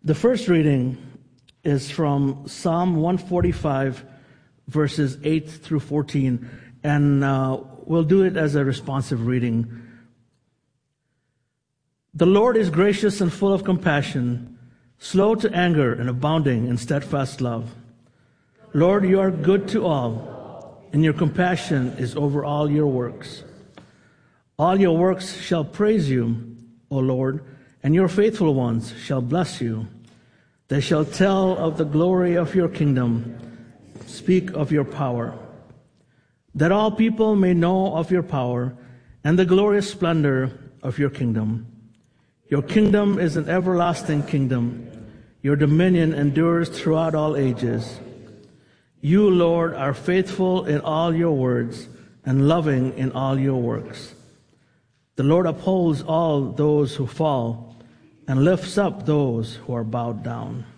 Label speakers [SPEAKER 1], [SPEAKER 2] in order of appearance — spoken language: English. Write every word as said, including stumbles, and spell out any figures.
[SPEAKER 1] The first reading is from Psalm one forty-five, verses eight through fourteen, and uh, we'll do it as a responsive reading. The Lord is gracious and full of compassion, slow to anger and abounding in steadfast love. Lord, you are good to all, and your compassion is over all your works. All your works shall praise you, O Lord, and your faithful ones shall bless you. They shall tell of the glory of your kingdom, speak of your power, that all people may know of your power and the glorious splendor of your kingdom. Your kingdom is an everlasting kingdom. Your dominion endures throughout all ages. You, Lord, are faithful in all your words and loving in all your works. The Lord upholds all those who fall and lifts up those who are bowed down.